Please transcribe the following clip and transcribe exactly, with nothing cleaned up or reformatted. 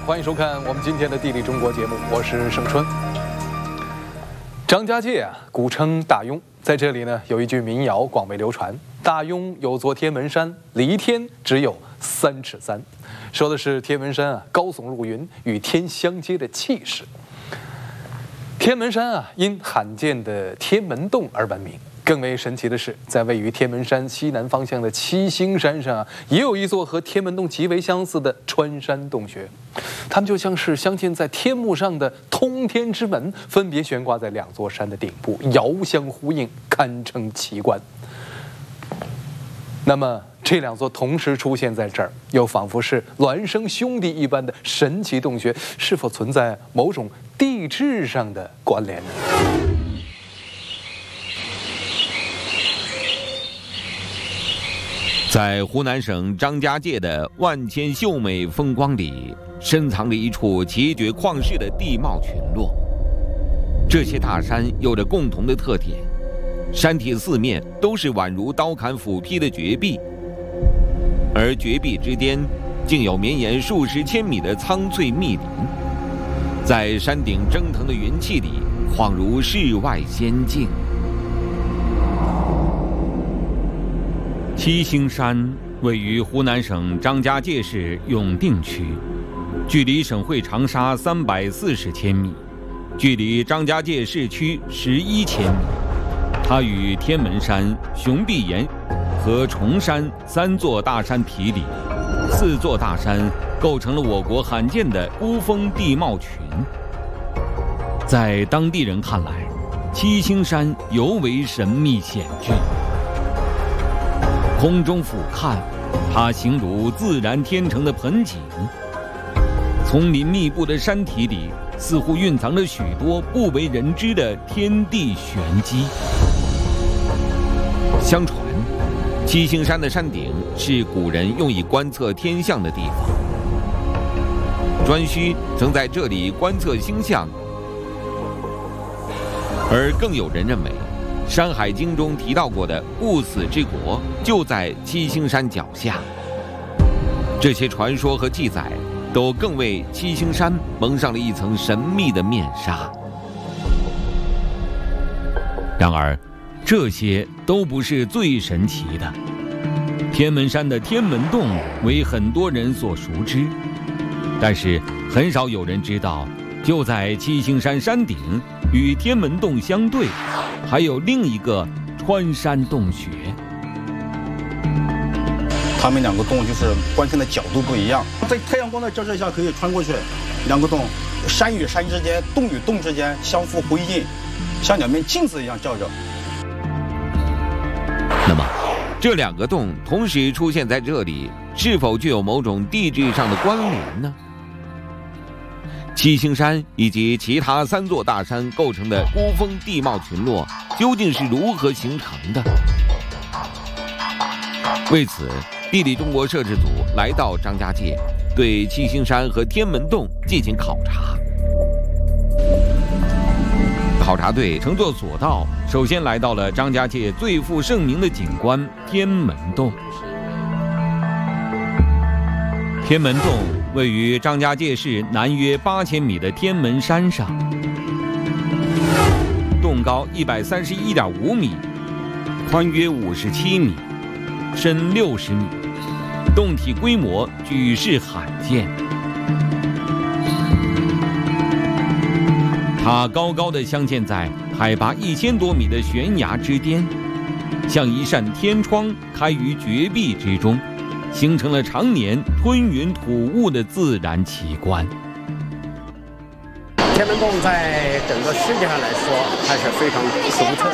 欢迎收看我们今天的《地理中国》节目，我是盛春。张家界啊，古称大庸，在这里呢有一句民谣广为流传：大庸有座天门山，离天只有三尺三。说的是天门山啊高耸入云，与天相接的气势。天门山啊，因罕见的天门洞而闻名。更为神奇的是，在位于天门山西南方向的七星山上啊，也有一座和天门洞极为相似的穿山洞穴。它们就像是镶嵌在天幕上的通天之门，分别悬挂在两座山的顶部，遥相呼应，堪称奇观。那么，这两座同时出现在这儿，又仿佛是孪生兄弟一般的神奇洞穴，是否存在某种地质上的关联呢？ 在湖南省张家界的万千秀美风光里，深藏着一处奇绝旷世的地貌群落。这些大山有着共同的特点，山体四面都是宛如刀砍斧劈的绝壁，而绝壁之间竟有绵延数十千米的苍翠密林，在山顶蒸腾的云气里，恍如世外仙境。 七星山位于湖南省张家界市永定区，距离省会长沙三百四十千米，距离张家界市区十一千米。它与天门山、熊臂岩和崇山三座大山体里，四座大山构成了我国罕见的孤峰地貌群。在当地人看来，七星山尤为神秘险峻。空中俯瞰，它形如自然天成的盆景。丛林密布的山体里，似乎蕴藏着许多不为人知的天地玄机。 相传，七星山的山顶是古人用以观测天象的地方。颛顼曾在这里观测星象，而更有人认为，《山海经》中提到过的不死之国就在七星山脚下。这些传说和记载都更为七星山蒙上了一层神秘的面纱。 然而，这些都不是最神奇的。天门山的天门洞为很多人所熟知，但是很少有人知道，就在七星山山顶与天门洞相对，还有另一个穿山洞穴。 他们两个洞就是观看的角度不一样，在太阳光的照射下可以穿过去，两个洞，山与山之间、洞与洞之间相互辉映，像两面镜子一样照着。 那么，这两个洞同时出现在这里，是否具有某种地质上的关联呢？七星山以及其他三座大山构成的孤峰地貌群落究竟是如何形成的？为此，地理中国摄制组来到张家界，对七星山和天门洞进行考察。考察队乘坐索道，首先来到了张家界最负盛名的景观天门洞。天门洞位于张家界市南约八千米的天门山上，洞高一百三十一点五米，宽约五十七米，深六十米，洞体规模举世罕见。它高高的镶嵌在海拔一千多米的悬崖之巅，像一扇天窗开于绝壁之中，形成了常年吞云吐雾的自然奇观。 天门洞在整个世界上来说，它是非常独特。